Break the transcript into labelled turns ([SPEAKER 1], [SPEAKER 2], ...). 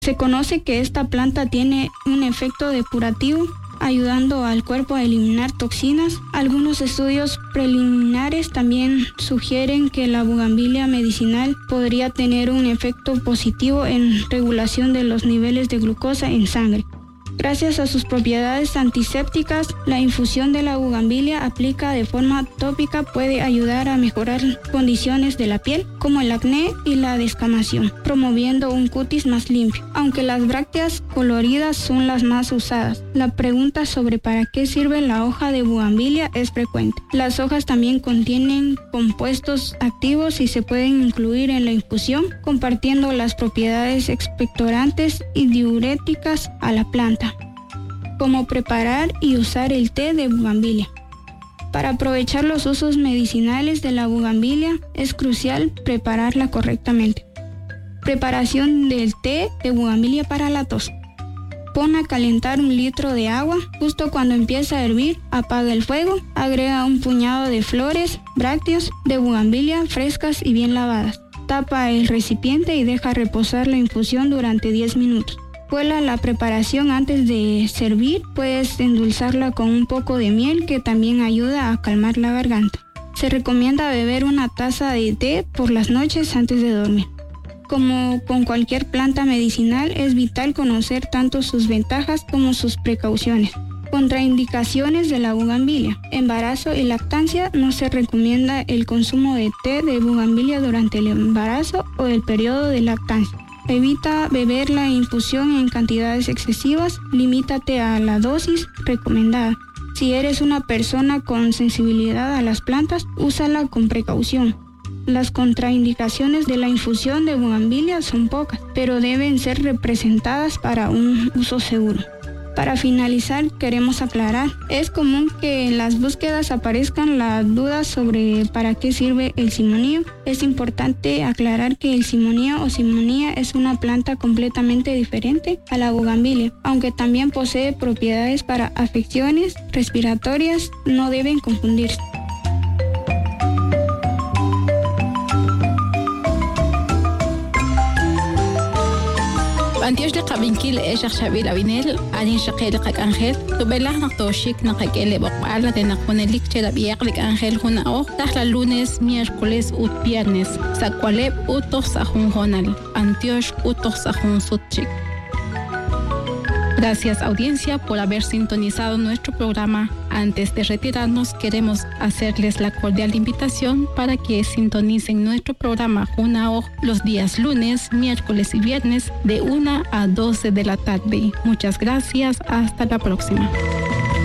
[SPEAKER 1] Se conoce que esta planta tiene un efecto depurativo, ayudando al cuerpo a eliminar toxinas. Algunos estudios preliminares también sugieren que la bugambilia medicinal podría tener un efecto positivo en regulación de los niveles de glucosa en sangre. Gracias a sus propiedades antisépticas, la infusión de la bugambilia aplicada de forma tópica puede ayudar a mejorar condiciones de la piel, como el acné y la descamación, promoviendo un cutis más limpio. Aunque las brácteas coloridas son las más usadas, la pregunta sobre para qué sirve la hoja de bugambilia es frecuente. Las hojas también contienen compuestos activos y se pueden incluir en la infusión, compartiendo las propiedades expectorantes y diuréticas a la planta. Cómo preparar y usar el té de bugambilia. Para aprovechar los usos medicinales de la bugambilia es crucial prepararla correctamente. Preparación del té de bugambilia para la tos. Pon a calentar 1 litro de agua. Justo cuando empieza a hervir, apaga el fuego. Agrega un puñado de flores, brácteas de bugambilia frescas y bien lavadas. Tapa el recipiente y deja reposar la infusión durante 10 minutos. Cuela la preparación antes de servir. Puedes endulzarla con un poco de miel, que también ayuda a calmar la garganta. Se recomienda beber 1 taza de té por las noches antes de dormir. Como con cualquier planta medicinal, es vital conocer tanto sus ventajas como sus precauciones. Contraindicaciones de la bugambilia. Embarazo y lactancia. No se recomienda el consumo de té de bugambilia durante el embarazo o el periodo de lactancia. Evita beber la infusión en cantidades excesivas. Limítate a la dosis recomendada. Si eres una persona con sensibilidad a las plantas, úsala con precaución. Las contraindicaciones de la infusión de bugambilia son pocas, pero deben ser representadas para un uso seguro. Para finalizar, queremos aclarar, es común que en las búsquedas aparezcan las dudas sobre para qué sirve el simonio. Es importante aclarar que el simonio o simonía es una planta completamente diferente a la bugambilia, aunque también posee propiedades para afecciones respiratorias, no deben confundirse.
[SPEAKER 2] Antioch de Cabinkil es Xavier Abinel, Ani Shakir Ángel, Tubela Natoshik Nakakele Bokala de Nakonelik Cherabiak Ángel Junao, Tahla lunes, miércoles ut viernes, Sakwalep utos Sahun Honal, Antioch utos Sahun Sutchik. Gracias, audiencia, por haber sintonizado nuestro programa. Antes de retirarnos, queremos hacerles la cordial invitación para que sintonicen nuestro programa Junao los días lunes, miércoles y viernes de 1 a 12 de la tarde. Muchas gracias. Hasta la próxima.